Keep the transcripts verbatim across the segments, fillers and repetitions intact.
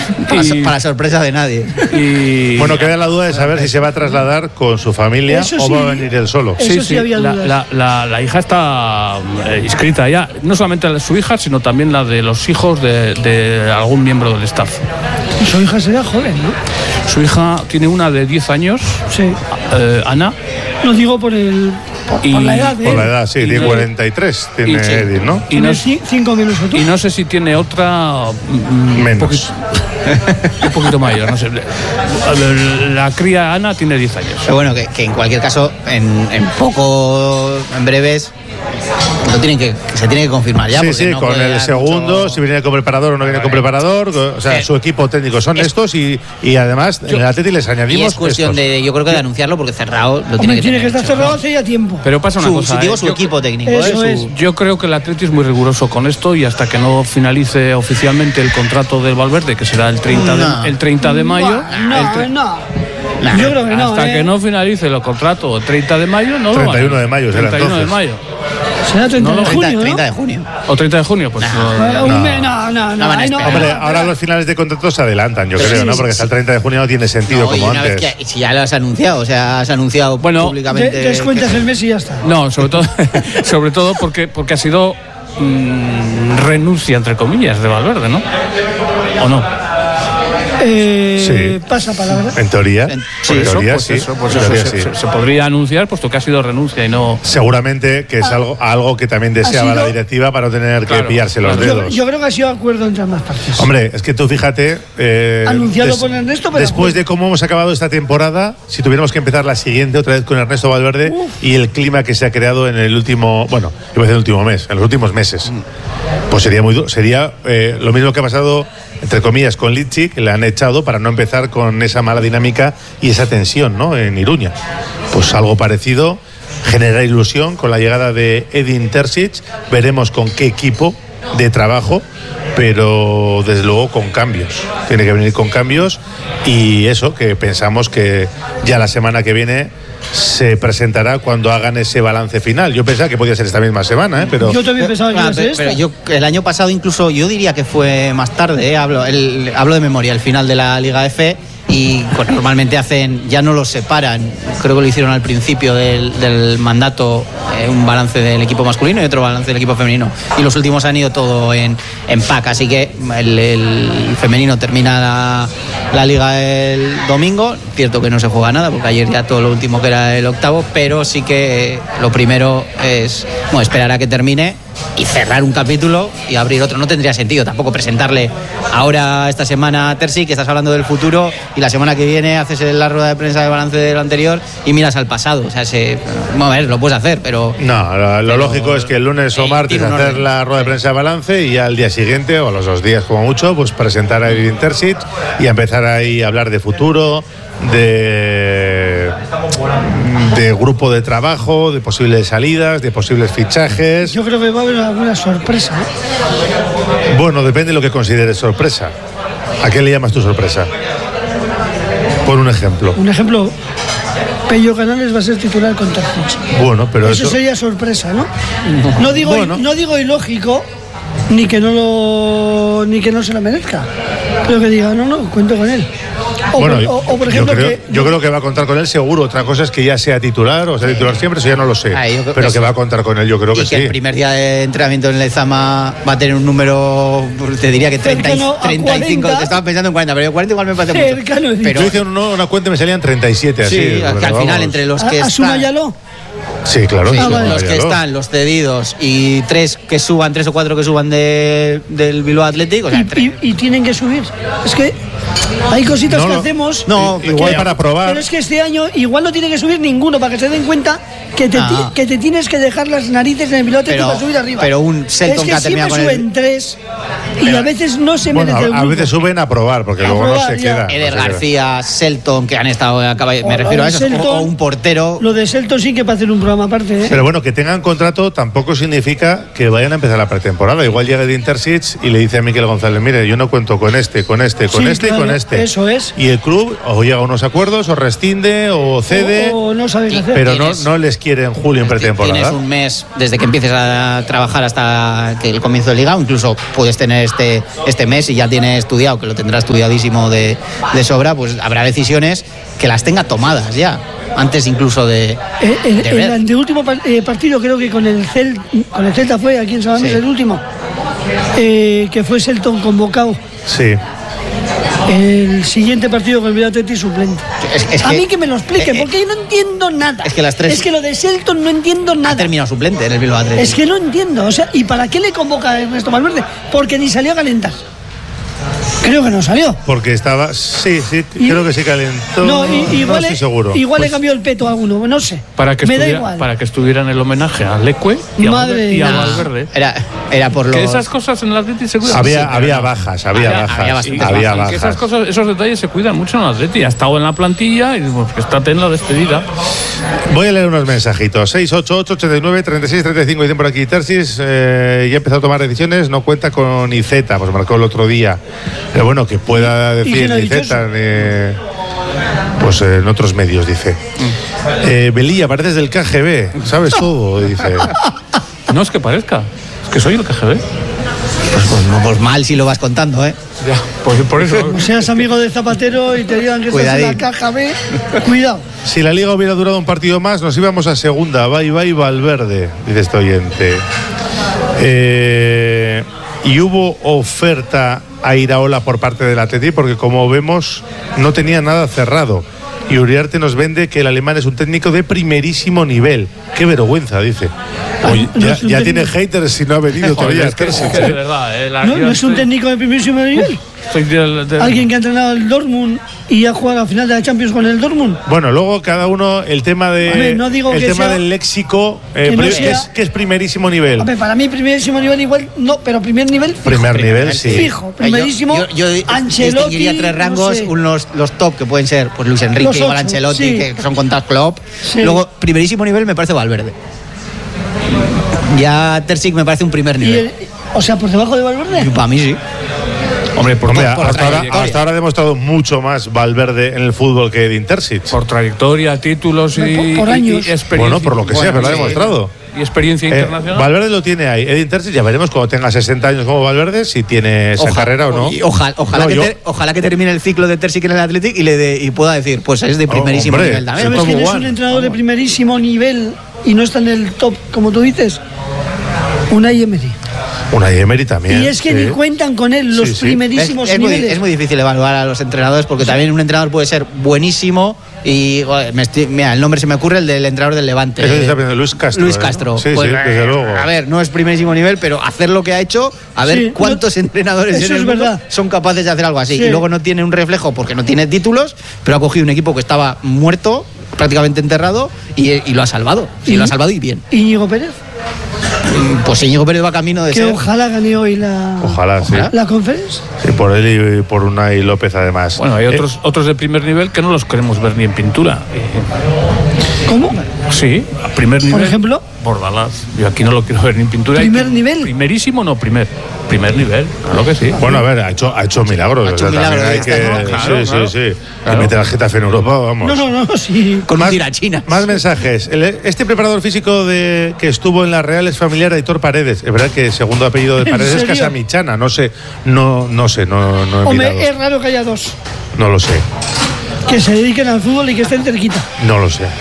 para, y, para sorpresa de nadie. Y, bueno, queda la duda de saber si se va a trasladar con su familia sí, o va a venir él solo. Eso sí, sí, sí había la, dudas. La, la, la hija está eh, inscrita ya, no solamente la de su hija, sino también la de los hijos de, de algún miembro del staff. Y su hija será joven, ¿no? Su hija tiene una de diez años, sí. eh, Ana. Lo digo por el por, y, por la edad, ¿eh? Por la edad, sí, tiene cuarenta y tres, tiene y, sí. Edith, ¿no? Y no, cinco menos otro. Y no sé si tiene otra mm, menos. Un poquito, un poquito mayor, no sé. La cría Ana tiene diez años. Pero bueno, que, que en cualquier caso, en, en poco, en breves, lo tienen que, se tiene que confirmar ya. Sí, sí, no con el segundo, mucho... si viene con preparador o no viene con preparador, o sea, sí. Su equipo técnico son es, estos y, y además yo, en el Atleti les añadimos. Y es cuestión estos. de, yo creo que de anunciarlo porque cerrado lo Hombre, tiene que tiene tener que estar hecho, cerrado ¿no? hace ya tiempo. Pero pasa una su, cosa. Su, digo, eh, su yo, equipo técnico. Eso ¿eh? es. Su... Yo creo que el Atleti es muy riguroso con esto y hasta que no finalice oficialmente el contrato del Valverde, que será el treinta, no. de, el treinta de mayo. No, el tre- no. Nah, yo creo que no. Hasta ¿eh? que no finalice el contrato el treinta de mayo, no treinta y uno de mayo, será treinta y uno de mayo. Será treinta no, de junio, treinta, ¿no? treinta de junio. ¿O treinta de junio? Pues no. no, No, no, no. no, no, no Hombre, ahora los finales de contrato se adelantan, yo creo, sí, ¿no? Porque hasta el treinta de junio no tiene sentido no, como y una antes. Vez que, si ya lo has anunciado, o sea, has anunciado bueno, públicamente. Te descuentas que... el mes y ya está. No, sobre todo, sobre todo porque, porque ha sido mmm, renuncia, entre comillas, de Valverde, ¿no? ¿O no? Eh, sí. Pasa palabra. En teoría, en, sí, en teoría pues sí. Eso, pues en eso, teoría se, sí. se, se podría anunciar puesto que ha sido renuncia y no. Seguramente que es ah, algo, algo que también deseaba sido, la directiva para no tener claro, que pillarse los claro. dedos. Yo, yo creo que ha sido acuerdo entre ambas partes. Hombre, es que tú fíjate. Eh, Anunciado des, por Ernesto, pero después de cómo hemos acabado esta temporada, si tuviéramos que empezar la siguiente otra vez con Ernesto Valverde Uf. y el clima que se ha creado en el último, bueno, iba a decir el último mes, en los últimos meses, mm. pues sería muy duro. Sería eh, lo mismo que ha pasado, entre comillas, con Litchi, que le han echado para no empezar con esa mala dinámica y esa tensión, ¿no? En Iruña. Pues algo parecido, genera ilusión con la llegada de Edin Terzic. Veremos con qué equipo de trabajo, pero desde luego con cambios. Tiene que venir con cambios y eso, que pensamos que ya la semana que viene se presentará cuando hagan ese balance final. Yo pensaba que podía ser esta misma semana, ¿eh? Pero yo también pensaba que ah, iba a ser pero, esta. pero yo el año pasado incluso yo diría que fue más tarde, ¿eh? hablo, el, hablo de memoria, el final de la Liga F. Y pues, normalmente hacen, ya no los separan, creo que lo hicieron al principio del, del mandato, eh, un balance del equipo masculino y otro balance del equipo femenino, y los últimos han ido todo en, en pack, así que el, el femenino termina la, la liga el domingo, cierto que no se juega nada porque ayer ya todo lo último que era el octavo, pero sí que eh, lo primero es bueno, esperar a que termine y cerrar un capítulo y abrir otro. No tendría sentido tampoco presentarle ahora esta semana a Terzi, que estás hablando del futuro, y la semana que viene haces la rueda de prensa de balance de lo anterior y miras al pasado. O sea, se, bueno, a ver, lo puedes hacer, pero... No, lo, lo pero, lógico es que el lunes o martes hacer orden. la rueda de prensa de balance y ya al día siguiente, o a los dos días como mucho, pues presentar a Edin Terzic y empezar ahí a hablar de futuro, de, de grupo de trabajo, de posibles salidas, de posibles fichajes. Yo creo que va a haber alguna sorpresa, ¿eh? Bueno, depende de lo que consideres sorpresa. ¿A qué le llamas tu sorpresa? Por un ejemplo. Un ejemplo, Pello Canales va a ser titular con Terzic. Bueno, pero eso, eso sería sorpresa, ¿no? No digo, bueno. no digo ilógico, ni que no lo, ni que no se lo merezca, pero que diga, no, no, cuento con él. O, bueno, o, o por ejemplo yo creo, que, yo creo que va a contar con él seguro. Otra cosa es que ya sea titular o sea titular siempre, eso ya no lo sé. Ah, pero que sí. va a contar con él, yo creo y que, que sí. El primer día de entrenamiento en Lezama va a tener un número, te diría que treinta, treinta y cinco. Te estaba pensando en cuarenta, pero cuarenta igual me parece mucho. Pero yo hice una, una cuenta y me salían treinta y siete. Sí, así, que al final vamos. entre los que están. Sí, claro. Sí, ah, vale. Los que están, los cedidos y tres que suban, tres o cuatro que suban de, del Bilbao Athletic. O sea, y, y, y tienen que subir. Es que hay cositas no, que no, hacemos. No, igual que, para probar. Pero es que este año igual no tiene que subir ninguno para que se den cuenta que te, ah. que te tienes que dejar las narices en el Bilbao Athletic para subir arriba. Pero un Selton es que, que ha terminado con siempre suben tres y pero, a veces no se bueno, merece el a, a veces suben a probar porque a luego probar, no se queda. Eder no se García, Selton, que han estado, acaba, me refiero a eso, Selton, o un portero. Lo de Selton sí que para hacer un programa aparte, ¿eh? Pero bueno, que tengan contrato tampoco significa que vayan a empezar la pretemporada. Igual llega Edin Terzic y le dice a Miquel González, mire, yo no cuento con este, con este, con sí, este claro. y con este. Eso es. Y el club o llega a unos acuerdos, o rescinde, o cede. O, o no sabe qué hacer. Pero no, no les quiere en julio en pretemporada. Tienes un mes desde que empieces a trabajar hasta que el comienzo de liga, o incluso puedes tener este, este mes y ya tienes estudiado, que lo tendrá estudiadísimo de, de sobra, pues habrá decisiones que las tenga tomadas ya, antes incluso de, Eh, eh, de el ver. anteúltimo par- eh, partido, creo que con el Cel, con el Celta fue aquí en San Mamés, Sí. el último, eh, que fue Selton convocado. Sí. El siguiente partido con el Bilbao Athletic suplente. Es- es a que- mí que me lo explique, eh, eh, porque yo no entiendo nada. es que las tres- Es que lo de Selton no entiendo Ha nada. terminado suplente en el Bilbao Athletic. Es que no entiendo. O sea, ¿y para qué le convoca a Ernesto Valverde? Porque ni salió a calentar. Creo que no salió. Porque estaba. Sí, sí, Y- creo que sí calentó. No, y- igual, no le- estoy seguro. igual Pues- le cambió el peto a alguno, no sé. Para que, me da estuviera, igual. para que estuviera en el homenaje a Leque y a, Madre Valver- y a mía. Valverde. Era, era por los... Que esas cosas en el Atleti se cuidan. Había, Sí, pero había no. bajas, había, Había- bajas. había Había, bastantes Y bajas. que esas cosas, esos detalles se cuidan mucho en el Atleti. Ha estado en la plantilla y pues, que estate en la despedida. Voy a leer unos mensajitos. seis ocho ocho, ochenta y nueve, treinta y seis, treinta y cinco. Dicen por aquí, Tersis eh, ya ha empezado a tomar decisiones, no cuenta con Iceta, pues marcó el otro día. Pero bueno, que pueda ¿Y decir quién ha dicho Iceta eh, pues eh, en otros medios, dice. Eh, Belilla, pareces del K G B, sabes todo, dice. No es que parezca, es que soy el K G B. Pues, pues, no, pues mal si lo vas contando, ¿eh? Ya, pues por eso. O seas amigo de Zapatero y te digan que estás en Cuidadín. la caja B, cuidado. Si la liga hubiera durado un partido más, nos íbamos a segunda. Bye bye Valverde, dice este oyente. Eh, y hubo oferta a Iraola por parte del Atleti porque, como vemos, no tenía nada cerrado. Y Uriarte nos vende que el alemán es un técnico de primerísimo nivel. Qué vergüenza, dice. Oye, no ya es un ya técnico. tiene haters si no ha venido Joder, todavía. es que, es que de verdad, eh, la- ¿No, yo no es un estoy- técnico de primerísimo nivel? Soy del- del- Alguien que ha entrenado el Dortmund y ha jugado la final de la Champions con el Dortmund. Bueno, luego cada uno, el tema de A ver, no digo el que tema sea- del léxico, eh, que no pri- sea- que, es, que es primerísimo nivel. Hombre, para mí primerísimo nivel igual, no, pero primer nivel fijo. Primer nivel, sí. Fijo, primerísimo. Yo, yo, yo Ancelotti, distinguiría tres rangos, no sé. unos los top que pueden ser pues Luis Enrique, Los igual ocho, Ancelotti, sí. que son contados Klopp. Sí. Luego, primerísimo nivel me parece Valverde. Ya Terzic me parece un primer Y nivel. el- o sea, por debajo de Valverde. Para mí sí. Hombre, por, Hombre, por hasta, ahora, trayectoria. hasta ahora ha demostrado mucho más Valverde en el fútbol que Edin Terzic. por trayectoria, títulos y, Por- por y- años. y experiencia. Bueno, por lo que sea, Bueno, pero lo ha sí. demostrado. Y experiencia Eh, internacional. Valverde lo tiene ahí. Edin Terzic ya veremos cuando tenga sesenta años como Valverde si tiene esa Oja- carrera o no. y Ojalá, ojalá, No, que yo- ter- ojalá que termine el ciclo de Terzic en el Athletic y, le de- y pueda decir, pues es de primerísimo hombre, nivel también. ¿Sabes Tom quién es One. un entrenador de primerísimo nivel y no está en el top, como tú dices? Unai Emery. Una Emery también. Y es que sí. ni cuentan con él los Sí, sí. primerísimos Es, es muy, niveles. es muy difícil evaluar a los entrenadores porque también un entrenador puede ser buenísimo y joder, me estoy- mira, el nombre se me ocurre, el del entrenador del Levante. Eso se está pensando, Luis Castro. Luis ¿eh? Castro. Sí, Pues, sí, desde eh, luego. A ver, no es primerísimo nivel, pero hacer lo que ha hecho, a ver Sí, cuántos no- entrenadores eso en el es mundo verdad. son capaces de hacer algo así. Sí. Y luego no tiene un reflejo porque no tiene títulos, pero ha cogido un equipo que estaba muerto, prácticamente enterrado, y, y lo ha salvado. Y, ¿Y? lo ha salvado y bien. Íñigo Pérez, Pues Íñigo Pérez va camino de que ser. ojalá gane hoy la, Ojalá, sí. la conferencia. Sí, por él y por Unai López además. Bueno, hay Eh, otros, otros de primer nivel que no los queremos ver ni en pintura. Eh, ¿Cómo? sí, a primer nivel. ejemplo? Bordalás. Yo aquí no lo quiero ver ni en pintura. ¿Primer Y- nivel? Primerísimo, no, primer. Primer nivel, claro que sí. Bueno, a ver, ha hecho, ha hecho milagros. Ha hecho o sea, milagros también hay de que. esta, ¿no? Claro, sí, claro. sí, sí. Claro. Que mete al Getafe en Europa, vamos. No, no, no, sí. Con Más- un tirachinas. Más mensajes. El- este preparador físico de, que estuvo en la Real es familiar de Aitor Paredes. Es verdad que el segundo apellido de ¿En Paredes es serio? Casamichana. No sé, no, no sé, no, no he Hombre, mirado. es raro que haya dos No lo sé, que se dediquen al fútbol y que estén cerquita. no lo sé.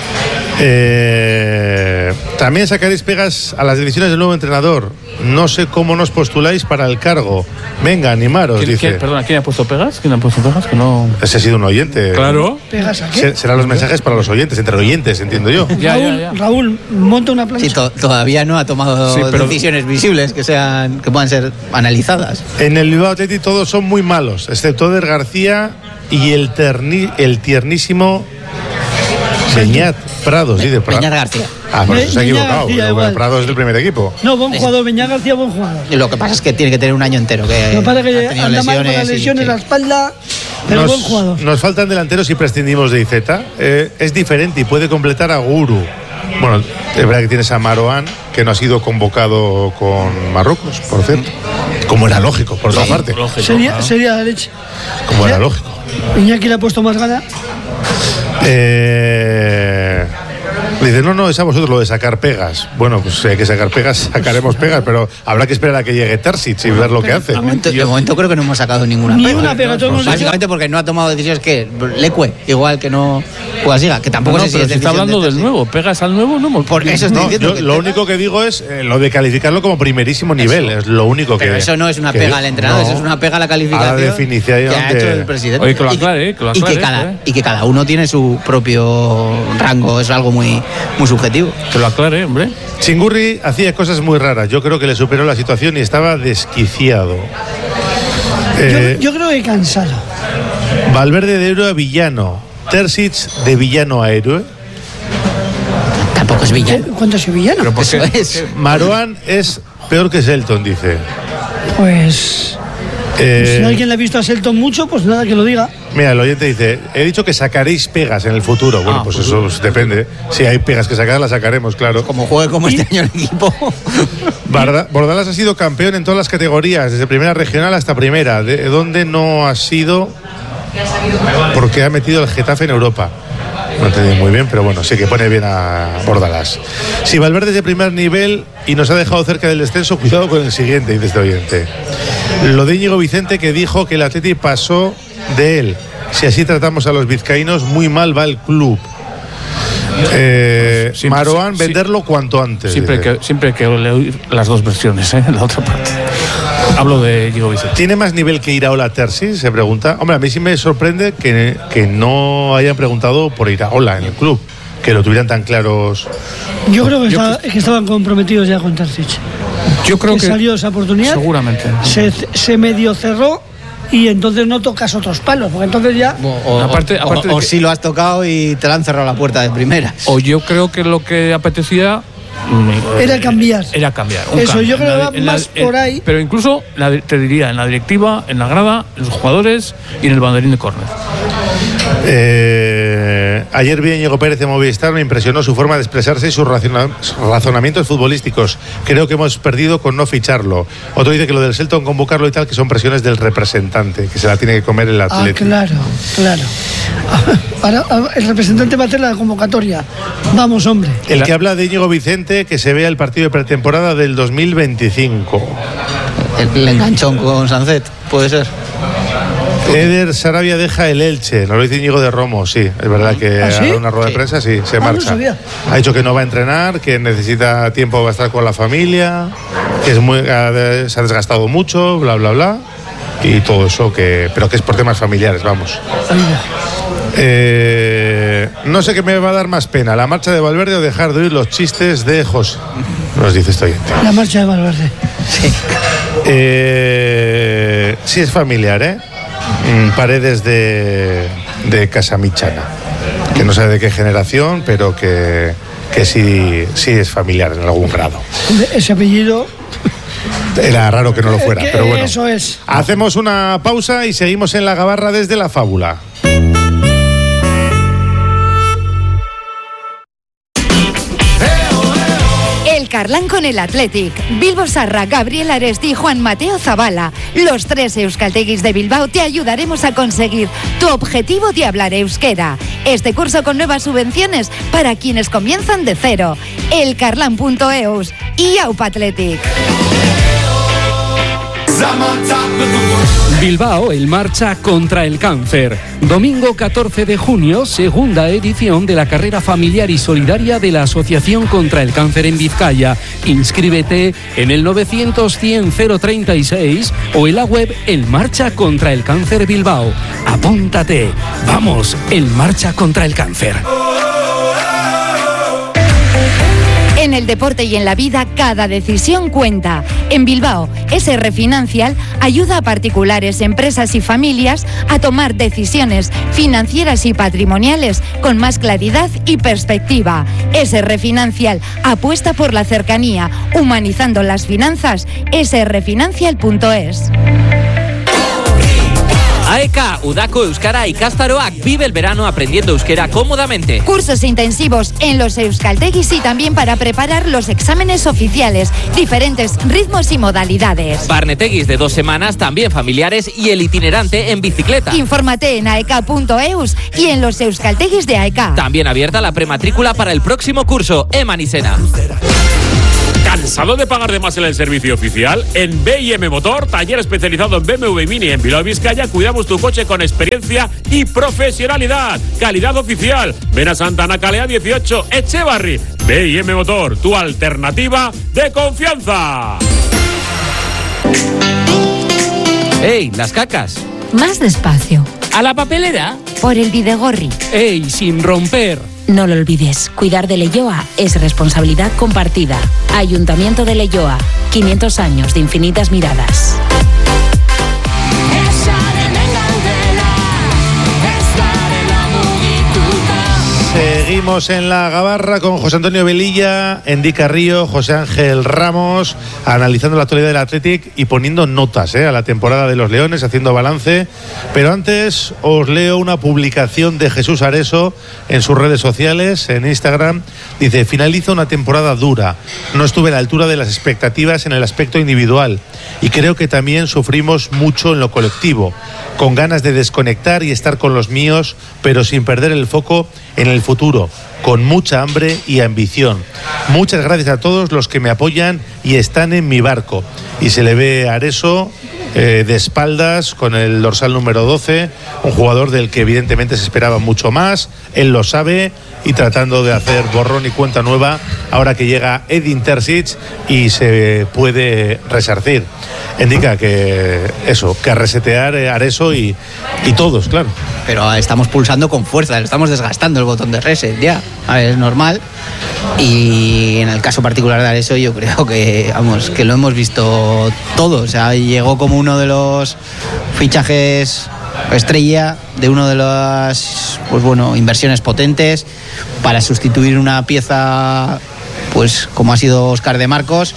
Eh, también sacaréis pegas a las decisiones del nuevo entrenador. No sé cómo nos postuláis para el cargo. Venga, animaros, ¿Quién, dice. quién- perdona, ¿quién ha puesto pegas? ¿Quién ha puesto pegas? Que no. Ese ha sido un oyente. Claro. ¿Pegas a qué? Se- Serán los mensajes para los oyentes, entre oyentes, entiendo yo. Ya, Raúl, ya, ya. Raúl, monta una plancha. Sí, to- todavía no ha tomado Sí, pero- decisiones visibles que sean que puedan ser analizadas. En el Bilbao Athletic todos son muy malos, excepto Eder García y el, terni- el tiernísimo Beñat Prados. Sí, de Pra- Peñar García. Ah, por eso se ha Be- Beñat equivocado. García, porque igual. Prados es del primer equipo. No, buen Es- jugador, Beñá García, buen jugador. Y lo que pasa es que tiene que tener un año entero. Que Lo que pasa es que ha tenido anda mal con las lesiones y- lesiones, sí. la espalda, pero buen Nos, jugador. nos faltan delanteros y prescindimos de Iceta. Eh, es diferente y puede completar a Guru. Bueno, es verdad que tienes a Marouane, que no ha sido convocado con Marruecos, por cierto. Como era lógico, por otra parte. Lógico, Sería, claro. sería la leche. Como era lógico. Iñaki le ha puesto más gana. Eh, dice, no, no, es a vosotros lo de sacar pegas. Bueno, pues si hay que sacar pegas, sacaremos pegas, pero habrá que esperar a que llegue Terzic y ver lo que hace. De momento, de momento creo que no hemos sacado ninguna Ni pega. una pega, todos hemos dicho- Básicamente porque no ha tomado decisiones que Lecue, igual que no Cuasiga, que tampoco No, no, sé si pero es si está decisión hablando de del Terzic. nuevo, pegas al nuevo, no hemos- Por eso estoy No, diciendo yo que lo pega. único que digo es eh, lo de calificarlo como primerísimo nivel. Es lo único que. Pero eso no es una que- pega al entrenador, no. eso es una pega a la calificación A la definición que ha de- hecho el presidente. Oye, que lo Y- aclare, eh, que lo y, aclare, que cada, eh. y que cada uno tiene su propio rango, es algo muy, muy subjetivo. Que lo aclare, hombre. Chingurri hacía cosas muy raras. Yo creo que le superó la situación y estaba desquiciado. Eh, Yo, yo creo que cansado. Valverde de héroe a villano. Terzic de villano a héroe. Tampoco es villano. ¿Cuánto es villano? Pero ¿por Eso qué? es. Marouane es peor que Selton, dice. Pues. Eh, Si alguien le ha visto a Selton mucho, pues nada, que lo diga. Mira, el oyente dice, he dicho que sacaréis pegas en el futuro. Bueno, Ah, pues pues eso pues, depende. Si hay pegas que sacar, las sacaremos, claro. Como juegue como este año el equipo. Barda- Bordalas ha sido campeón en todas las categorías, desde primera regional hasta primera. ¿De dónde no ha sido? Porque ha metido el Getafe en Europa. No entendí muy bien, pero bueno, sí que pone bien a Bordalas. Si Valverde es de primer nivel y nos ha dejado cerca del descenso, cuidado con el siguiente, dice este oyente. Lo de Íñigo Vicente, que dijo que el Atleti pasó de él. Si así tratamos a los vizcaínos, muy mal va el club. Eh, Sí, Marouane, sí, sí. venderlo cuanto antes. Siempre hay dice. que, siempre hay que oír las dos versiones, ¿eh? La otra parte. Hablo de Diego Vicente. ¿Tiene más nivel que Iraola Terzic? Se pregunta. Hombre, a mí sí me sorprende que, que no hayan preguntado por Iraola en el club, que lo tuvieran tan claros. Yo creo que, Yo estaba- que estaban comprometidos ya con Terzic. Yo creo Que que salió esa oportunidad. seguramente. Se, se medio cerró y entonces no tocas otros palos, porque entonces ya. O, o- Aparte- o- aparte de o que- si lo has tocado y te la han cerrado la puerta de primera. O yo creo que lo que apetecía mm, Era cambiar. Era cambiar. un Eso, cambio. yo creo En que la- va en la- más en- por ahí. Pero incluso, la di- te diría, en la directiva, en la grada, en los jugadores y en el banderín de córner. Eh, ayer vi a Íñigo Pérez de Movistar, me impresionó su forma de expresarse y sus razona- razonamientos futbolísticos. Creo que hemos perdido con no ficharlo. Otro dice que lo del Selton, convocarlo y tal, que son presiones del representante, que se la tiene que comer el Ah, Atlético. claro, claro. Ahora, ahora el representante va a hacer la convocatoria. Vamos, hombre. El que habla de Íñigo Vicente, que se vea el partido de pretemporada del dos mil veinticinco. El, el enganchón con Sancet, puede ser. Eder Sarabia deja el Elche, nos lo dice Íñigo de Romo, sí, es verdad que ¿Ah, sí? ha dado una rueda de Sí. prensa, sí, se Ah, no marcha. sabía. Ha dicho que no va a entrenar, que necesita tiempo para estar con la familia, que es muy, ha- se ha desgastado mucho, bla, bla, bla, y todo eso, que, pero que es por temas familiares, vamos. Eh, no sé qué me va a dar más pena, la marcha de Valverde o dejar de oír los chistes de José, nos dice este oyente. La marcha de Valverde. Eh, sí es familiar, ¿eh? Mm, Paredes de, de Casamichana, que no sé de qué generación, pero que, que sí, sí es familiar en algún grado. Ese apellido. Era raro que no lo fuera, que pero bueno. Eso es. Hacemos una pausa y seguimos en la gabarra desde la fábula. El Carlán con el Athletic, Bilbo Sarra, Gabriel Aresti y Juan Mateo Zabala. Los tres euskalteguis de Bilbao te ayudaremos a conseguir tu objetivo de hablar euskera. Este curso con nuevas subvenciones para quienes comienzan de cero. elcarlán punto eus y Aupa Athletic. Bilbao en marcha contra el cáncer. Domingo catorce de junio, segunda edición de la carrera familiar y solidaria de la Asociación contra el Cáncer en Vizcaya. Inscríbete en el novecientos cien cero treinta y seis o en la web En Marcha contra el Cáncer Bilbao. Apúntate. Vamos, En Marcha contra el Cáncer. En el deporte y en la vida, cada decisión cuenta. En Bilbao, S R Financial ayuda a particulares, empresas y familias a tomar decisiones financieras y patrimoniales con más claridad y perspectiva. S R Financial apuesta por la cercanía, humanizando las finanzas. S R financial punto es. A E K, Udako Euskara Ikastaroak, vive el verano aprendiendo euskera cómodamente. Cursos intensivos en los euskaltegis y también para preparar los exámenes oficiales, diferentes ritmos y modalidades. Barnetegis de dos semanas, también familiares, y el itinerante en bicicleta. Infórmate en aek punto eus y en los euskaltegis de A E K. También abierta la prematrícula para el próximo curso, Eman y Sena. ¿Cansado de pagar de más en el servicio oficial? En B y M Motor, taller especializado en B M W Mini en Bilbao y Vizcaya, cuidamos tu coche con experiencia y profesionalidad. Calidad oficial. Ven a Santana Calea dieciocho, Echevarri. B y M Motor, tu alternativa de confianza. ¡Ey, las cacas! Más despacio. ¿A la papelera? Por el Bidegorri. ¡Ey, sin romper! No lo olvides, cuidar de Leioa es responsabilidad compartida. Ayuntamiento de Leioa, quinientos años de infinitas miradas. Seguimos en la Gabarra con José Antonio Velilla, Endy Carrillo, José Ángel Ramos, analizando la actualidad del Athletic y poniendo notas eh, a la temporada de los Leones, haciendo balance. Pero antes os leo una publicación de Jesús Areso en sus redes sociales, en Instagram. Dice: finaliza una temporada dura. No estuve a la altura de las expectativas en el aspecto individual y creo que también sufrimos mucho en lo colectivo, con ganas de desconectar y estar con los míos, pero sin perder el foco en el futuro, con mucha hambre y ambición. Muchas gracias a todos los que me apoyan y están en mi barco. Y se le ve a Areso eh, de espaldas con el dorsal número doce, un jugador del que evidentemente se esperaba mucho más, él lo sabe, y tratando de hacer borrón y cuenta nueva ahora que llega Edin Terzic y se puede resarcir. Indica que eso, que a resetear Areso y, y todos, claro. Pero estamos pulsando con fuerza, estamos desgastando el botón de reset ya. A ver, es normal. Y en el caso particular de Areso, yo creo que, vamos, que lo hemos visto todo. O sea, llegó como uno de los fichajes estrella de uno de las, pues bueno, inversiones potentes para sustituir una pieza, pues como ha sido Óscar de Marcos.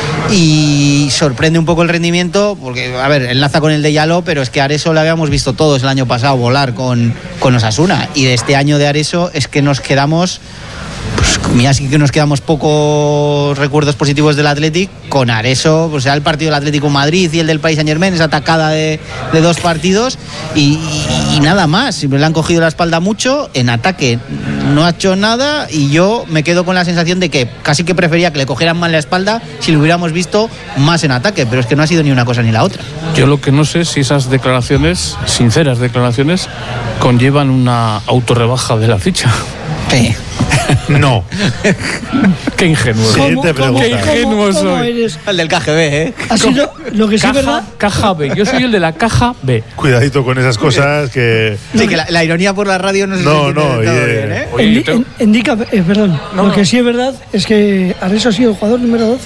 Y sorprende un poco el rendimiento, porque, a ver, enlaza con el de Yaló, pero es que a Areso le habíamos visto todos el año pasado volar con, con Osasuna. Y de este año de Areso es que nos quedamos, pues mira, sí que nos quedamos pocos recuerdos positivos del Athletic con Areso. Pues sea el partido del Atlético Madrid y el del Paris Saint-Germain, esa atacada de, de dos partidos y, y, y nada más. Le han cogido la espalda mucho, en ataque no ha hecho nada, y yo me quedo con la sensación de que casi que prefería que le cogieran mal la espalda si lo hubiéramos visto más en ataque, pero es que no ha sido ni una cosa ni la otra. Yo lo que no sé es si esas declaraciones, sinceras declaraciones, conllevan una autorrebaja de la ficha. Sí. No. Qué ingenuo. ¿Cómo, Qué cómo, ingenuo ¿Cómo, cómo soy. eres? El del K G B, ¿eh? Ha sido lo que sí es Caja, verdad. caja B. Yo soy el de la caja B. Cuidadito con esas cosas que... Sí, que la, la ironía por la radio no se No, entiende no, del todo oye, bien, ¿eh? Oye, Indi- yo tengo- in- indica, eh, perdón, No, lo no. que sí es verdad es que Areso ha sido el jugador número doce.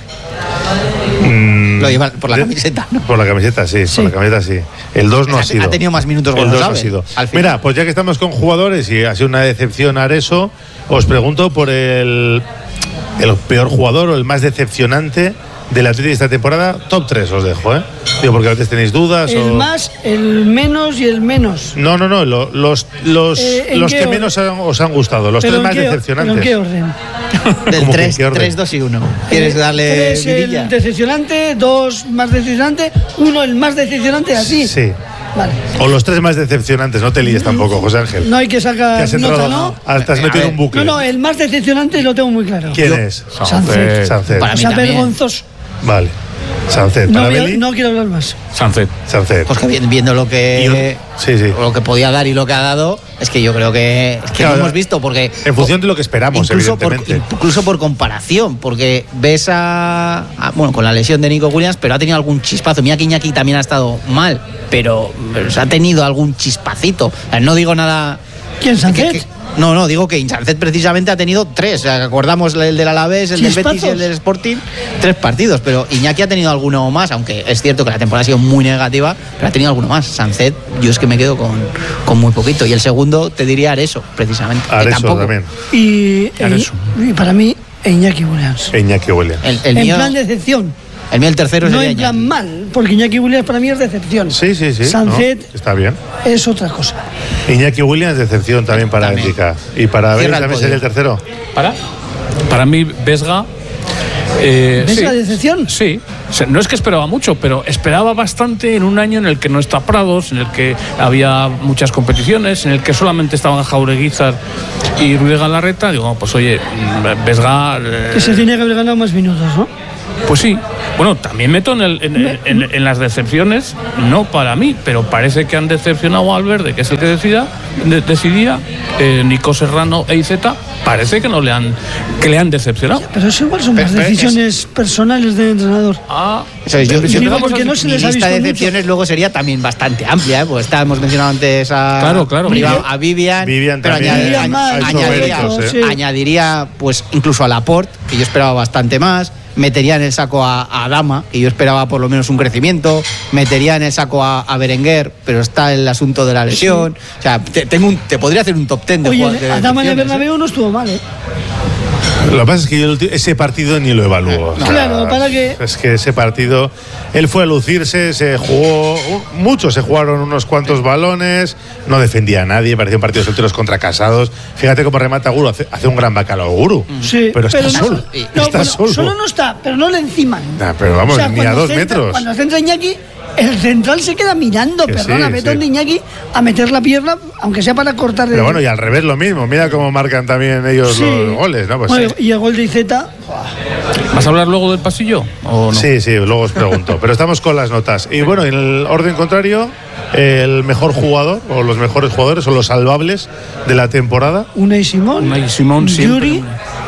mm, Lo lleva por la de- camiseta, ¿no? Por la camiseta, sí, Sí. por la camiseta, sí. El dos no Ha- ha sido. ha tenido más minutos El González, dos no ha sido. al final. Mira, pues ya que estamos con jugadores y ha sido una decepción Areso, os pregunto por el, el peor jugador o el más decepcionante del Athletic esta temporada. Top tres os dejo, ¿eh? Digo, porque a veces tenéis dudas El o... más, el menos y el menos. No, no, no, lo- los, los, Eh, ¿en los qué que orden? menos han- os han gustado, los ¿Pero tres en más qué- decepcionantes. ¿Pero en qué orden? Del ¿Cómo que tres, qué orden? tres, dos y uno. ¿Quieres darle Tres vidilla? el decepcionante, dos más decepcionante, uno el más decepcionante, así. Sí. Vale. O los tres más decepcionantes, no te líes tampoco, José Ángel. No hay que Que sacar has entrado, nota, ¿no? ah, te has A metido ver, en un bucle. No, no, el más decepcionante lo tengo muy claro. ¿Quién Yo- es? Sánchez. Sánchez. Para O mí sea, también. vergonzoso. Vale. Sánchez. No, ¿Para voy a- Beli? no quiero hablar más. Sánchez. Sánchez. Pues que vi- viendo lo que Y un- sí, sí. lo que podía dar y lo que ha dado, es que yo creo que, es que Claro, lo hemos visto, porque En función de lo que esperamos, incluso por, evidentemente. incluso por comparación, porque ves a, a- bueno, con la lesión de Nico Williams, pero ha tenido algún chispazo. Mira que Iñaki también ha estado mal, pero, pero ha tenido algún chispacito. O sea, no digo nada. ¿Quién, que- Sánchez? que- no, no, digo que Sánchez precisamente ha tenido tres. O sea, acordamos el del Alavés, el del Betis y ¿Chispazos? el del Sporting, tres partidos. Pero Iñaki ha tenido alguno más, aunque es cierto que la temporada ha sido muy negativa, pero ha tenido alguno más. Sánchez, yo es que me quedo con, con muy poquito. Y el segundo te diría Areso, precisamente. que Areso tampoco. también. Y, Areso. y para mí, Iñaki Williams. Iñaki Williams. El, el en mío, plan de decepción. El mío el tercero no sería en plan Iñaki. mal, porque Iñaki Williams para mí es decepción. Sí, sí, sí. Sánchez no, está bien. es otra cosa. Iñaki Williams, decepción también para También. Indica. Y para Beris Cierra el también podio. sería el tercero. ¿Para? Para mí, Vesga. Eh, ¿Ves sí, la decepción? Sí. O sea, no es que esperaba mucho, pero esperaba bastante en un año en el que no está Prados, en el que había muchas competiciones, en el que solamente estaban Jaureguizar y Ruiz Galarreta. Digo, pues oye, Vesga. Eh, Que se tiene que haber ganado más minutos, ¿no? Pues sí. Bueno, también meto en, el, en, en, en las decepciones, no para mí, pero parece que han decepcionado a Valverde, que es el que decida, de, decidía, eh, Nico Serrano e Iceta, parece que no le han que le han decepcionado. Pero eso igual son más Pero- pero decisiones es- personales del entrenador. Ah, Eso es, yo, pero yo digo, creo porque que no se mi les ha lista de visto decepciones mucho. luego sería también bastante amplia, ¿eh? Pues está, hemos mencionado antes a, Claro, claro. Privado, a Vivian, Vivian pero también añade- ha añ- hecho añadiría, méritos, ¿eh? añadiría pues incluso a Laporte, que yo esperaba bastante más, metería en el saco a, a Adama, que yo esperaba por lo menos un crecimiento, metería en el saco a, a Berenguer, pero está el asunto de la lesión. O sea, te, tengo un- te podría hacer un top ten de Oye, jugadores. de Adama en el decepciones, ¿eh? Bernabéu no estuvo mal, ¿eh? Lo que pasa es que yo el ulti- ese partido ni lo evalúo. O sea, Claro, para que- Es que ese partido, él fue a lucirse, se jugó, muchos se jugaron unos cuantos balones, no defendía a nadie, parecía un partido de solteros contra casados. Fíjate cómo remata Guru, hace, hace un gran bacalao Guru. Sí, pero está no- solo. no, está bueno, solo. solo no está, pero no le enciman. Nah, pero vamos, O sea, ni a cuando dos centra- metros. Cuando centra Iñaki, el central se queda mirando, Que perdona, sí, vete sí. donde Iñaki a meter la pierna, aunque sea para cortar el. Pero bueno, y al revés lo mismo. Mira cómo marcan también ellos Sí. los goles, ¿no? Pues Bueno, sí. y el gol de Iceta, ¿vas a hablar luego del pasillo o no? Sí, sí, luego os pregunto. Pero estamos con las notas. Y bueno, en el orden contrario, el mejor jugador o los mejores jugadores son los salvables de la temporada. Unai Simón, Unai Simón siempre. Yuri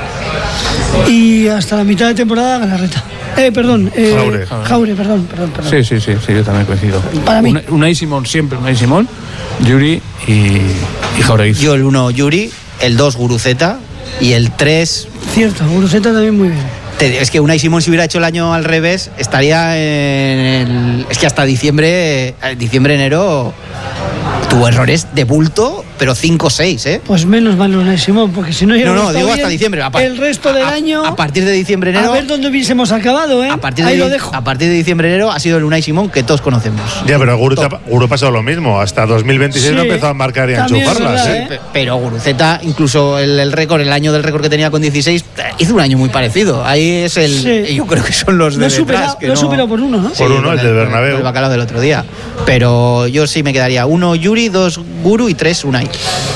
y hasta la mitad de temporada Galarreta. Eh, perdón, eh, Jaure. Jaure, perdón, perdón, perdón. Sí, sí, sí, sí, yo también coincido. Para mí. Una- Unai Simón, siempre Unai Simón, Yuri y, y Jauregui. Yo el uno Yuri, el dos Guruceta y el tres Cierto, Guruceta también muy bien. Te- Es que Unai Simón, si hubiera hecho el año al revés, estaría en el- es que hasta diciembre, eh, diciembre, enero, tuvo errores de bulto, pero cinco o seis, ¿eh? Pues menos mal Unai Simón, porque si no No, hubiera no, estado digo bien, hasta diciembre. A par- el resto del a- año, A partir de diciembre, a enero. ver dónde hubiésemos acabado, ¿eh? A partir, Ahí de, lo dejo. a partir de diciembre, enero ha sido el Unai Simón que todos conocemos. Ya, pero Guru, ta- Guru ha pasado lo mismo. Hasta dos mil veintiséis Sí, no empezó a marcar y a también es enchufarlas. verdad, ¿eh? ¿eh? Pe- Pero Guruceta, incluso el, el récord, el año del récord que tenía con dieciséis, eh, hizo un año muy parecido. Ahí es el. Sí. Yo creo que son los Lo de he detrás. superado, que lo he no- superado por uno, ¿no? Por uno, con el del Bernabéu. con El bacalao del otro día. Pero yo sí me quedaría uno Yuri, dos Guru y tres Unai.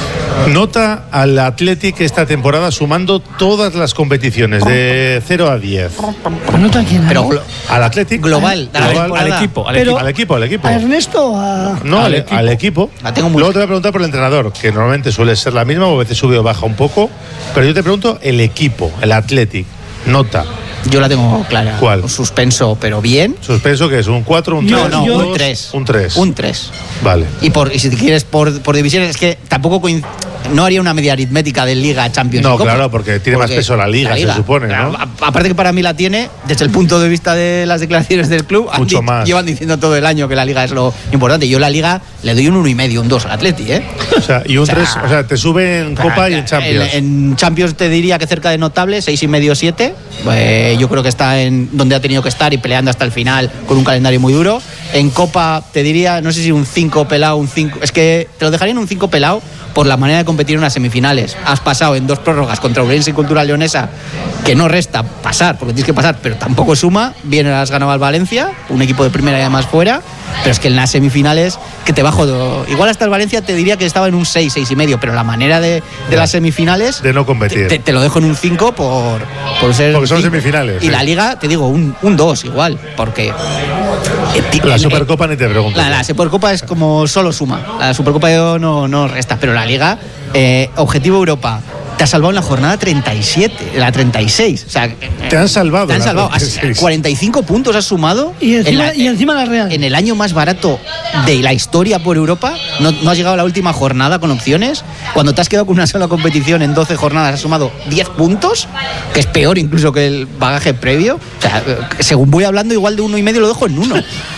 Nota al Athletic esta temporada sumando todas las competiciones de cero a diez. Anota quién. Pero ¿no? glo- Al Athletic. global, de la global, temporada. Al equipo, al Pero- equipo. al equipo, al equipo. ¿A Ernesto o a.? No, Al al, equipo. al equipo. La tengo muy- Luego te voy a preguntar por el entrenador, que normalmente suele ser la misma, o a veces sube o baja un poco. Pero yo te pregunto el equipo, el Athletic. Nota. Yo la tengo clara. ¿Cuál? Un suspenso, pero bien. Suspenso que es un cuatro, un Yo- tres, No, no, yo- un dos, tres. Un tres. Un tres. Vale. Y, por, y si te quieres por, por divisiones, es que tampoco coin- no haría una media aritmética de Liga, Champions No, y Copa. claro, porque tiene más peso la Liga, se supone, ¿no? A- Aparte que para mí la tiene, desde el punto de vista de las declaraciones del club, han Mucho di- más. llevan diciendo todo el año que la Liga es lo importante. Yo la Liga le doy un uno y medio, un dos al Atleti, ¿eh? O sea, y un O sea, tres, o sea, te sube en Copa y en Champions. En, en Champions te diría que cerca de notable, seis y medio, siete. Eh, yo creo que está en donde ha tenido que estar y peleando hasta el final con un calendario muy duro. En Copa te diría, no sé si un cinco pelado, un cinco. Es que te lo dejaría en un cinco pelado por la manera de competir en unas semifinales. Has pasado en dos prórrogas contra Ourense y Cultural Leonesa, que no resta pasar, porque tienes que pasar, pero tampoco suma. Bien has ganado al Valencia, un equipo de primera y además fuera. Pero es que en las semifinales, que te bajo. do- Igual hasta el Valencia te diría que estaba en un seis, seis y medio, pero la manera de, de Ya. las semifinales. De no competir. Te, te lo dejo en un cinco por, por ser. Porque son cinco. semifinales, Y sí. la Liga, te digo, un dos igual, porque. eh, ti- La el- Supercopa ni te pregunto. la, la Supercopa es como solo suma. La Supercopa yo no, no resta, pero la Liga, eh, Objetivo Europa, te ha salvado en la jornada treinta y siete, la treinta y seis. O sea, Te han salvado. te han la salvado. Has- treinta y seis. cuarenta y cinco puntos has sumado. Y encima, en la- y encima la Real. en el año más barato de la historia por Europa. No, no has llegado a la última jornada con opciones. Cuando te has quedado con una sola competición en doce jornadas has sumado diez puntos, que es peor incluso que el bagaje previo. O sea, eh, según voy hablando, igual de uno y medio lo dejo en uno.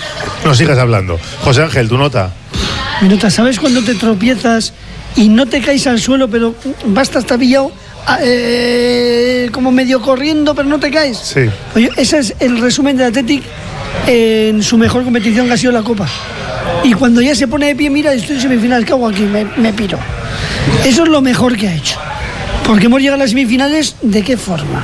No sigas hablando. José Ángel, tu nota. Minuta, ¿sabes cuando te tropiezas y no te caes al suelo, pero basta estar pillado? eh, como medio corriendo, pero no te caes. Sí. Oye, ese es el resumen del Athletic en su mejor competición, que ha sido la Copa. Y cuando ya se pone de pie, mira, estoy en semifinales, ¿qué hago aquí? Me, me piro. Eso es lo mejor que ha hecho. Porque hemos llegado a las semifinales, ¿de qué forma?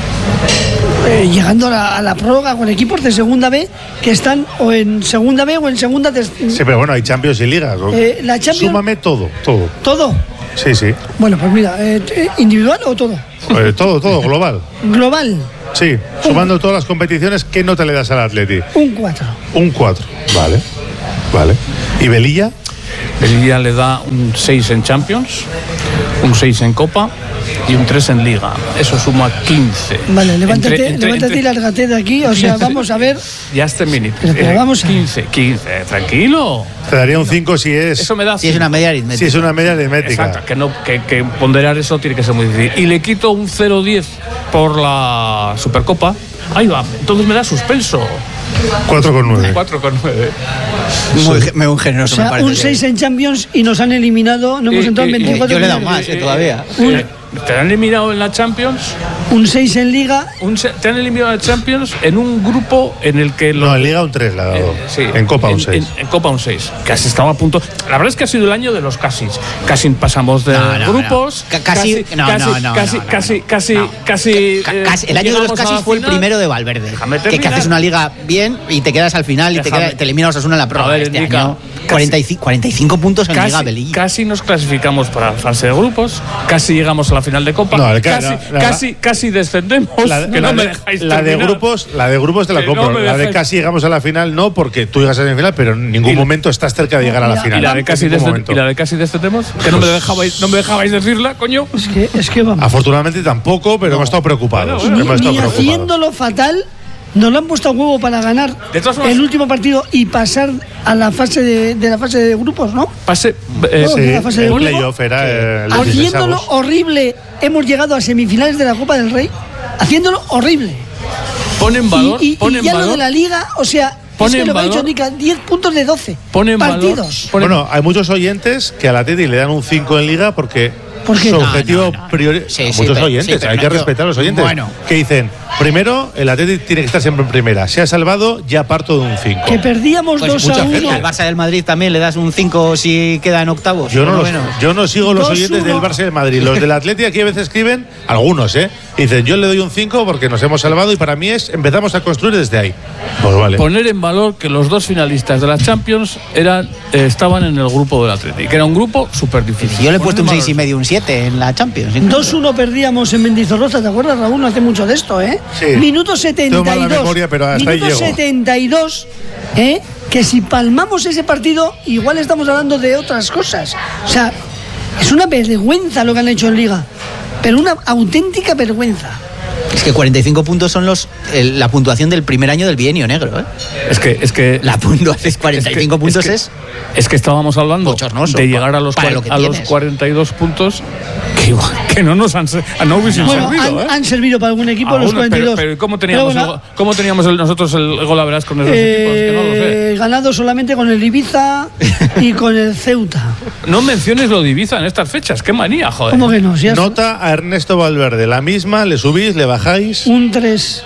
Eh, llegando a la, a la prórroga con equipos de segunda B que están o en segunda B o en segunda de... Sí, pero bueno, hay Champions y Ligas. Eh, la Champions... Súmame todo, todo. ¿Todo? Sí, sí. Bueno, pues mira, eh, ¿individual o todo? Eh, todo, todo, global. Global. Sí, sumando todas las competiciones, ¿qué nota le das al Atleti? Un cuatro. Un cuatro, vale. Vale. ¿Y Velilla? Velilla le da un seis en Champions, un seis en Copa y un tres en Liga. Eso suma quince. Vale, levántate, Entre- entre- levántate entre- y lárgate de aquí. O sea, vamos a ver. Ya este minute. Pero, pero vamos a- quince, quince, tranquilo. Te daría un cinco si es. Eso me da Si es una media aritmética. Si es una media aritmética. Exacto, que, no, que, que ponderar eso tiene que ser muy difícil. Y le quito un cero diez por la Supercopa. Ahí va, entonces me da suspenso. cuatro coma nueve. cuatro coma nueve. Muy, muy O generoso, me sea, parece. un seis en Champions y nos han eliminado. No hemos Eh, entrado en eh, veinticuatro. yo le he dado finales. más, eh, todavía. Un, Te han eliminado en la Champions. un seis en Liga. Un se- te han eliminado en la Champions en un grupo en el que. No, en Liga un tres le ha dado. Eh, sí, en Copa un en, seis. En, en Copa un seis. Casi estaba a punto. La verdad es que ha sido el año de los casi. Casi pasamos de No, no, grupos. no. Ca- casi- no, casi, no, no, casi, no, no, casi, no. casi, No. casi, Ca- eh, casi- el año de los llegamos a casi la fue el final. primero de Valverde. Déjame Que, que terminar. haces una liga bien y te quedas al final y te, Déjame. queda- te elimina Osasuna en la A prórroga. ver, Este Enrica, año, casi- cuarenta y cinco, cuarenta y cinco puntos en Liga Casi, Belilla. casi nos clasificamos para la fase de grupos, casi llegamos a la final de Copa, No, el ca- casi, no, la- casi, casi descendemos. La, que la no me de, dejáis la de terminar. grupos, la de grupos te la Que compro. no me la de dejáis- casi llegamos a la final no, porque tú llegas a la final, pero en ningún Y la- momento estás cerca de llegar a la y la- final. Y la de casi, En ningún descend- momento. y la de casi descendemos, que no me dejabais, no me dejabais decirla, coño. Es que, es que vamos. Afortunadamente tampoco, pero hemos estado preocupados. Bueno, bueno. hemos estado Ni preocupados. haciéndolo fatal, nos lo han puesto a huevo para ganar De todas formas- el último partido y pasar a la fase de, de la fase de grupos, ¿no? Pase. eh, No, Sí, la fase de el grupo. playoff era eh, los Haciéndolo dieciséis. horrible, hemos llegado a semifinales de la Copa del Rey. Haciéndolo horrible. pone en valor, y y- pone y en ya lo valor. de la Liga, o sea, Pone es que en lo que ha dicho valor- Nica, diez puntos de doce Pone en valor- partidos. pone- Bueno, hay muchos oyentes que al Atleti le dan un cinco en Liga porque ¿Por qué? su No, objetivo no, no. priori- Sí, sí, muchos pero- oyentes, sí, pero hay no, que yo- respetar a los oyentes. bueno. Que dicen, primero, el Atleti tiene que estar siempre en primera. Se ha salvado, ya parto de un cinco. Que perdíamos Pues dos mucha a gente. uno. Al Barça del Madrid también le das un cinco si queda en octavos. Yo no, por lo los- menos. yo no sigo los dos oyentes del uno. Barça de Madrid. Los del Atleti aquí a veces escriben, algunos, ¿eh? Y dicen, yo le doy un cinco porque nos hemos salvado y para mí es, empezamos a construir desde ahí. Pues vale. Poner en valor que los dos finalistas de la Champions eran, eh, estaban en el grupo del Atleti, que era un grupo súper difícil. Yo le he puesto un seis y medio, un siete en la Champions. dos uno perdíamos en Mendizorroza, ¿te acuerdas, Raúl? No hace mucho de esto, ¿eh? Sí. Minuto setenta y dos. Tengo mala memoria, pero hasta ahí Minuto llego. setenta y dos, ¿eh? Que si palmamos ese partido, igual estamos hablando de otras cosas. O sea, es una vergüenza lo que han hecho en Liga. Pero una auténtica vergüenza. Es que cuarenta y cinco puntos son los el- la puntuación del primer año del bienio negro, ¿eh? Es que, es que La puntuación es cuarenta y cinco es que- puntos es que- es, Es que estábamos hablando bochornoso de llegar a los, para cuar- lo que a los tienes. cuarenta y dos puntos que, igual- que no nos han, se- no hubiesen Bueno, servido. han, ¿eh? han servido para algún equipo los Algunos, cuarenta y dos. pero, pero ¿cómo teníamos, Pero bueno, el, ¿cómo teníamos el- nosotros el gol a verás con esos equipos? Que no lo sé. eh, ganado solamente con el Ibiza y con el Ceuta. No menciones lo de Ibiza en estas fechas. Qué manía, joder. ¿Cómo que no? Si has- Nota a Ernesto Valverde, la misma, le subís, le bajáis. Un tres.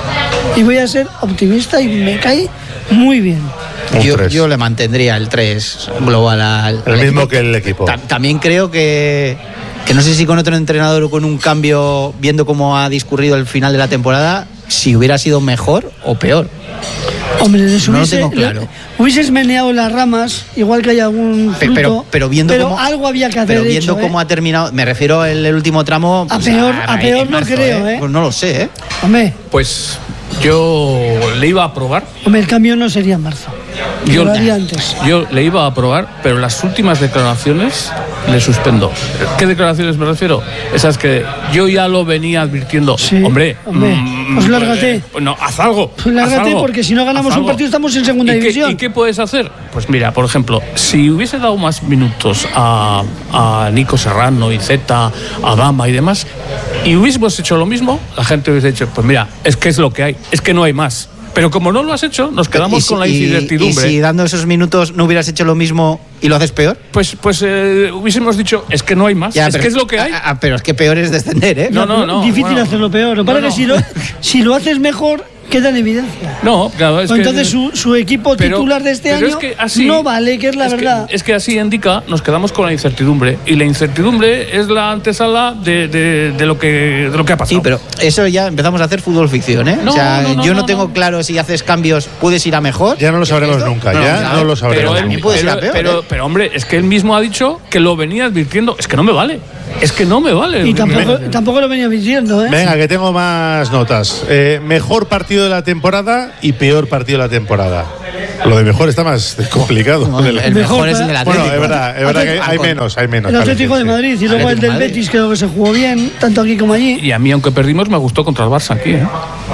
Y voy a ser optimista y me cae muy bien. Un yo, tres. yo le mantendría el tres global al, El al mismo equipo. que el equipo. Ta- también creo que, que no sé si con otro entrenador o con un cambio, viendo cómo ha discurrido el final de la temporada, si hubiera sido mejor o peor. Hombre, les No lo hubiese, tengo claro. le- hubieses meneado las ramas, igual que hay algún Pe- fruto, pero, pero viendo pero cómo, algo había que haber pero viendo hecho, cómo ¿eh? ha terminado, me refiero el, el último tramo. A pues, peor- a peor en no creo, ¿eh? Pues no lo sé, ¿eh? Hombre, Pues yo le iba a probar. hombre, el cambio no sería en marzo. Yo, Lo haría antes. yo le iba a aprobar, pero las últimas declaraciones le suspendo. ¿Qué declaraciones me refiero? Esas que yo ya lo venía advirtiendo. Sí, hombre, hombre, mm, pues lárgate. eh, pues no, haz algo. Pues lárgate, haz algo, porque si no ganamos haz un algo. partido estamos en segunda ¿Y qué- división. ¿Y qué puedes hacer? Pues mira, por ejemplo, si hubiese dado más minutos a, a Nico Serrano, Iceta, a Dama y demás, y hubiésemos hecho lo mismo, la gente hubiese dicho, pues mira, es que es lo que hay, es que no hay más. Pero como no lo has hecho, nos quedamos si, con la y, incertidumbre. Y si dando esos minutos no hubieras hecho lo mismo y lo haces peor. Pues, pues eh, hubiésemos dicho, es que no hay más, Ya, es pero, que es lo que hay. Ah, pero es que peor es descender, ¿eh? No, no, no. Difícil bueno. hacerlo peor. Lo que pasa No, es que no. si lo, si lo haces mejor, queda en evidencia. No, claro, es O que... entonces su, su equipo pero- titular de este pero año es que así- no vale, que es la es que- verdad. es que así indica, nos quedamos con la incertidumbre. Y la incertidumbre es la antesala de, de, de lo, que, de lo que ha pasado. Sí, pero eso ya empezamos a hacer fútbol ficción, ¿eh? No, o sea, no, no, yo no, no, tengo no. claro si haces cambios puedes ir a mejor. Ya no lo sabremos ¿Esto? nunca, No, ya no, no lo Pero, sabremos él- también nunca. puede ser pero, a peor, pero, ¿eh? pero, hombre, es que él mismo ha dicho que lo venía advirtiendo. Es que no me vale. Es que no me vale. Y tampoco, tampoco lo venía diciendo, ¿eh? Venga, que tengo más notas. Eh, mejor partido de la temporada y peor partido de la temporada. Lo de mejor está más complicado. No, el, el Mejor mejor es para- el del Atlético. Bueno, es verdad, es verdad que hay, hay menos, hay menos. El vale, Atlético sí, de sí. Madrid y luego el Atlético del de Madrid. Betis creo que se jugó bien, tanto aquí como allí. Y a mí, aunque perdimos, me gustó contra el Barça aquí. ¿eh?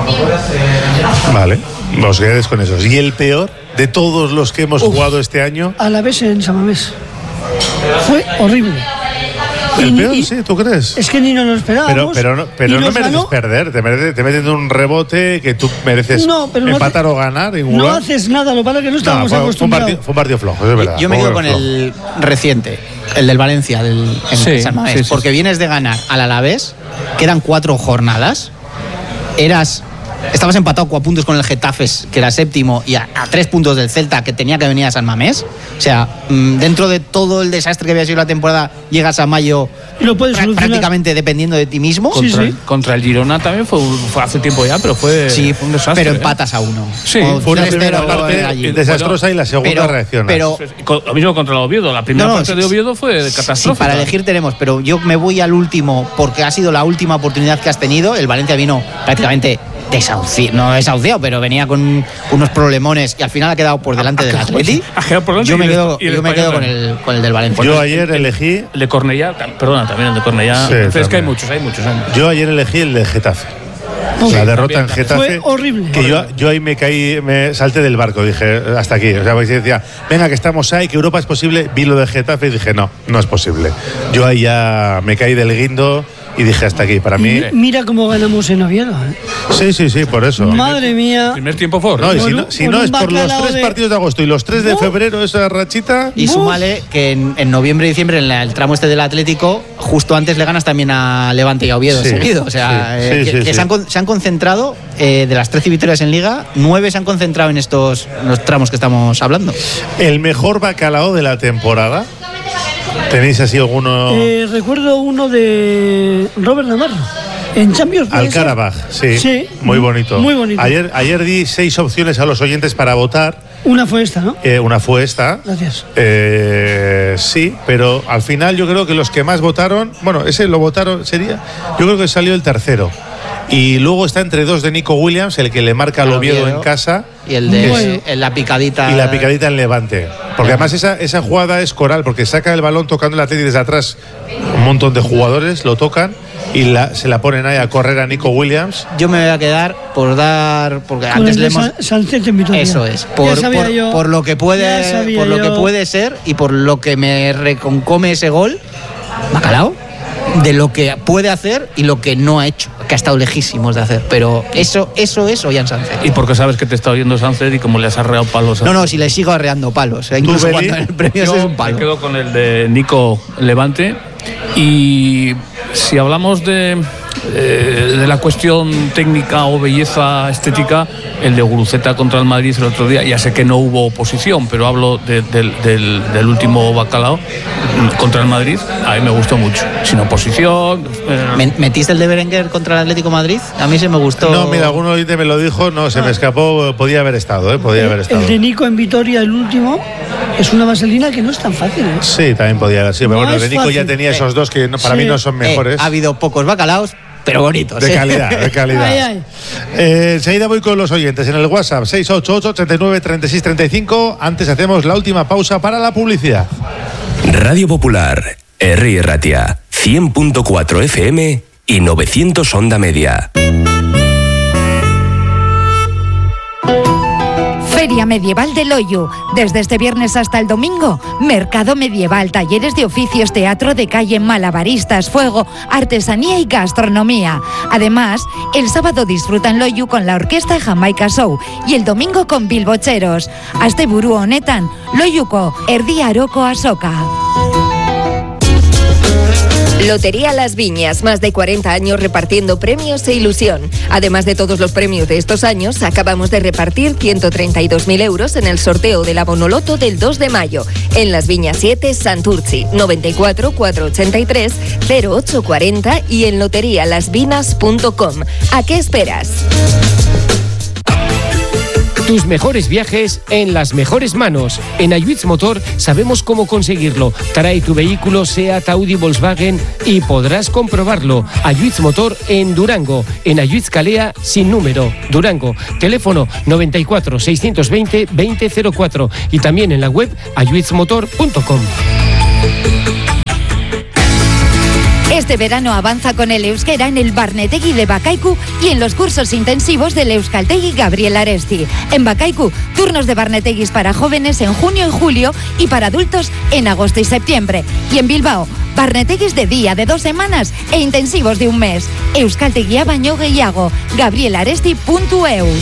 Vale, os quedáis con esos. ¿Y el peor de todos los que hemos jugado este año? A la vez en San Mamés. Fue horrible. ¿El Y- peor? y- Sí, ¿tú crees? Es que ni nos lo esperábamos. Pero, pero no, pero y no nos mereces ganó. perder, te, mereces, te meten un rebote que tú mereces No, pero no empatar hace- o ganar. En No lugar. haces nada, lo que pasa es que no No, estábamos fue, fue un acostumbrados. partido, fue un partido flojo, es verdad. Yo me fue quedo un con flojo. el reciente, el del Valencia, del en Sí, San Mamés, sí, sí, porque sí. vienes de ganar al Alavés, quedan cuatro jornadas, eras, estabas empatado a puntos con el Getafe, que era séptimo, y a, a tres puntos del Celta, que tenía que venir a San Mamés. O sea, mm, dentro de todo el desastre que había sido la temporada, llegas a mayo Y lo puedes prá- solucionar. prácticamente dependiendo de ti mismo. Sí, Contra, sí. El, contra el Girona también fue, un- fue hace tiempo ya, pero fue, Sí, fue un desastre. pero ¿eh? empatas a uno. Sí, O Fue una tres primera cero parte allí. desastrosa y la segunda Pero- reacciona. pero- Con- Lo mismo contra el Oviedo. La primera No, no, parte sí, de Oviedo fue sí, catastrófica. para elegir tenemos, pero yo me voy al último porque ha sido la última oportunidad que has tenido. El Valencia vino prácticamente desahuciado, no desahuciado, pero venía con unos problemones y al final ha quedado por delante del Atleti. Ha quedado por delante Yo y me el- quedo, y el yo me quedo con español el, con el del Valencia. Yo ayer elegí, El de Cornellá, tam- perdona, también el de Cornellá. Sí, es que hay también. muchos, hay muchos. hay muchos. yo ayer elegí el de Getafe. Uf, La derrota también, en Getafe. Fue horrible. Que yo, yo ahí me caí, me salté del barco, dije, hasta aquí. O sea, pues decía, venga, que estamos ahí, que Europa es posible. Vi lo de Getafe y dije, no, no es posible. Yo ahí ya me caí del guindo y dije, hasta aquí. Para mí, Y mira cómo ganamos en Oviedo. ¿eh? sí, sí, sí, por eso. Madre mía. Primer tiempo fue No, y horrible. si Con no, un- si con no un es por los bacalao tres de- partidos de agosto y los tres de ¡Uf! febrero, esa rachita. Y Uf. súmale que en, en noviembre y diciembre, en la- el tramo este del Atlético, justo antes le ganas también a Levante y a Oviedo Sí, seguido. O sea, sí, eh, sí, que, sí, que sí. Se, han, con- se han concentrado, eh, de las trece victorias en Liga, nueve se han concentrado en estos en los tramos que estamos hablando. El mejor bacalao de la temporada. ¿Tenéis así alguno? Eh, recuerdo uno de Robert Navarro. En Champions. ¿puede Al ser? Karabaj, sí, Sí. muy bonito. Muy bonito. Ayer, ayer di seis opciones a los oyentes para votar. Una fue esta, ¿no? Eh, una fue esta. Gracias. Eh, sí, pero al final yo creo que los que más votaron, bueno, ese lo votaron, sería, yo creo que salió el tercero. Y luego está entre dos de Nico Williams, el que le marca al Al Oviedo Oviedo. en casa. Y el de Bueno. en la picadita. Y la picadita en Levante. Porque además esa, esa jugada es coral, porque saca el balón tocando el Atleti desde atrás. Un montón de jugadores lo tocan y la, se la ponen ahí a correr a Nico Williams. Yo me voy a quedar por dar. Porque Con antes el le de hemos. San- Sánchez en Vitoria. Eso es, Ya por, sabía por- yo, por lo que ya puede sabía por lo que yo. puede ser y por lo que me reconcome ese gol, bacalao, de lo que puede hacer y lo que no ha hecho, que ha estado lejísimos de hacer. Pero eso, eso es Ollán Sánchez. Y porque sabes que te está oyendo Sánchez y como le has arreado palos. a- No, no, si le sigo arreando palos. O sea, incluso Beli? cuando el premio Yo es un me palo. quedo con el de Nico Levante. Y si hablamos de, eh, de la cuestión técnica o belleza estética, el de Guruceta contra el Madrid el otro día, ya sé que no hubo oposición, pero hablo de- del, del- del último bacalao mm, contra el Madrid, a mí me gustó mucho. Sin oposición. eh, ¿Me- ¿Metiste el de Berenguer contra el Atlético de Madrid? A mí se me gustó. No, mira, alguno oyente me lo dijo, no, se me escapó, podía haber estado, ¿eh? Podía haber estado. El de Nico en Vitoria, el último, es una vaselina que no es tan fácil. ¿eh? Sí, también podía haber sido. Pero No bueno, el es de Nico ya fácil. tenía esos dos que no- para Sí. mí no son Eh, mejores. ha habido pocos bacalaos, pero bonitos. De ¿eh? calidad, de calidad. Ay, ay. Eh, enseguida voy con los oyentes en el WhatsApp seis ocho ocho, treinta y nueve, treinta y seis, treinta y cinco. Antes hacemos la última pausa para la publicidad. Radio Popular, Herri Ratia, cien punto cuatro F M y novecientos onda media. Feria Medieval de Loiu. Desde este viernes hasta el domingo, mercado medieval, talleres de oficios, teatro de calle, malabaristas, fuego, artesanía y gastronomía. Además, el sábado disfruta en Loiu con la orquesta Jamaica Show y el domingo con bilbocheros. Asteburu honetan, Loiuko Erdi Aroko Asoka. Lotería Las Viñas, más de cuarenta años repartiendo premios e ilusión. Además de todos los premios de estos años, acabamos de repartir ciento treinta y dos mil euros en el sorteo de la Bonoloto del dos de mayo. En Las Viñas siete, Santurci, noventa y cuatro, cuatrocientos ochenta y tres, cero ocho cuarenta y en lotería las vinas punto com. ¿A qué esperas? Tus mejores viajes en las mejores manos. En Ayuitz Motor sabemos cómo conseguirlo. Trae tu vehículo Seat, Audi, Volkswagen y podrás comprobarlo. Ayuitz Motor en Durango. En Ayuitz Calea sin número. Durango. Teléfono noventa y cuatro, seiscientos veinte, veinte cero cuatro y también en la web ayuitz motor punto com. Este verano avanza con el euskera en el Barnetegui de Bakaiku y en los cursos intensivos del Euskaltegui Gabriel Aresti. En Bakaiku, turnos de Barneteguis para jóvenes en junio y julio y para adultos en agosto y septiembre. Y en Bilbao, Barneteguis de día de dos semanas e intensivos de un mes. Euskaltegia baino gehiago. gabrielaresti punto eus.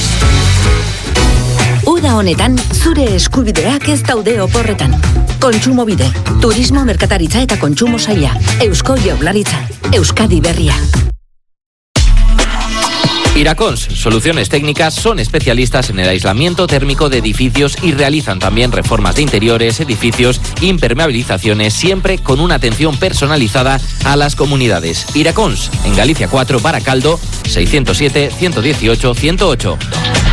Uda honetan, zure eskubideak ez daude oporretan. Kontsumobide, turismo, merkataritza eta kontsumo saila. Eusko Jaurlaritza, Euskadi berria. Iracons, soluciones técnicas, son especialistas en el aislamiento térmico de edificios y realizan también reformas de interiores, edificios, impermeabilizaciones, siempre con una atención personalizada a las comunidades. Iracons, en Galicia cuatro, Baracaldo, seiscientos siete, ciento dieciocho, ciento ocho.